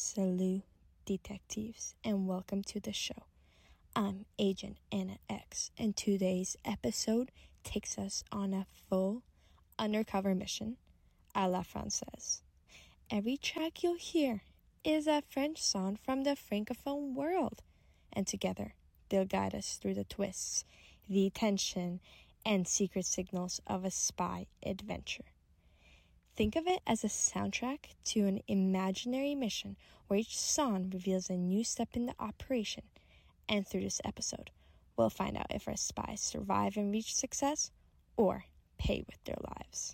Salut, detectives, and welcome to the show. I'm Agent Anna X, and today's episode takes us on a full undercover mission a la Française. Every track you'll hear is a French song from the Francophone world, and together they'll guide us through the twists, the tension, and secret signals of a spy adventure. Think of it as a soundtrack to an imaginary mission where each song reveals a new step in the operation. And through this episode, we'll find out if our spies survive and reach success or pay with their lives.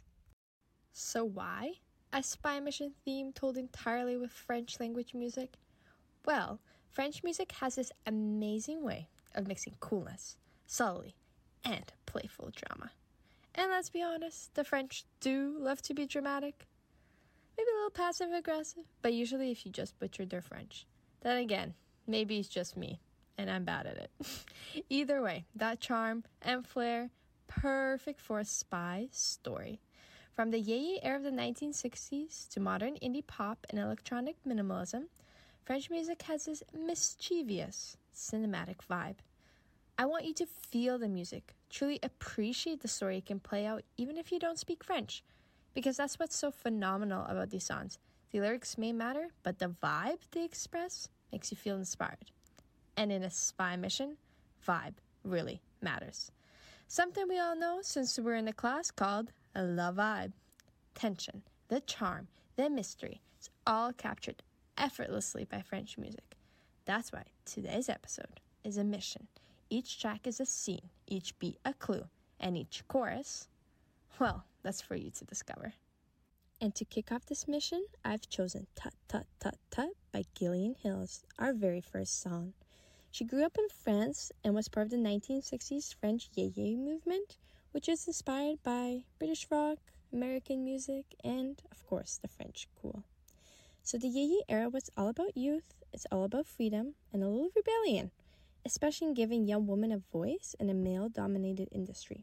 So why a spy mission theme told entirely with French language music? Well, French music has this amazing way of mixing coolness, subtlety, and playful drama. And let's be honest, the French do love to be dramatic. Maybe a little passive-aggressive, but usually if you just butchered their French. Then again, maybe it's just me, and I'm bad at it. Either way, that charm and flair, perfect for a spy story. From the yay era of the 1960s to modern indie pop and electronic minimalism, French music has this mischievous, cinematic vibe. I want you to feel the music, truly appreciate the story it can play out even if you don't speak French, because that's what's so phenomenal about these songs. The lyrics may matter, but the vibe they express makes you feel inspired. And in a spy mission, vibe really matters. Something we all know since we're in a class called La Vibe. Tension, the charm, the mystery, it's all captured effortlessly by French music. That's why today's episode is a mission. Each track is a scene, each beat a clue, and each chorus, well, that's for you to discover. And to kick off this mission, I've chosen Tut Tut Tut Tut by Gillian Hills, our very first song. She grew up in France and was part of the 1960s French yé-yé movement, which is inspired by British rock, American music, and, of course, the French cool. So the yé-yé era was all about youth, it's all about freedom, and a little rebellion, especially in giving young women a voice in a male-dominated industry.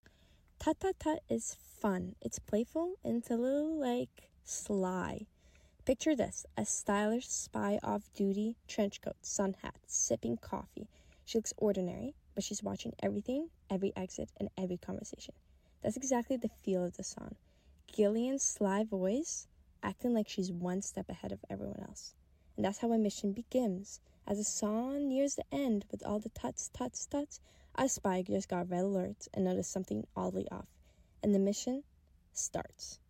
Tut Tut Tut is fun, it's playful, and it's a little, sly. Picture this, a stylish spy off-duty, trench coat, sun hat, sipping coffee. She looks ordinary, but she's watching everything, every exit, and every conversation. That's exactly the feel of the song. Gillian's sly voice, acting like she's one step ahead of everyone else. And that's how a mission begins. As the song nears the end with all the tuts, tuts, tuts, a spy just got red alert and noticed something oddly off. And the mission starts.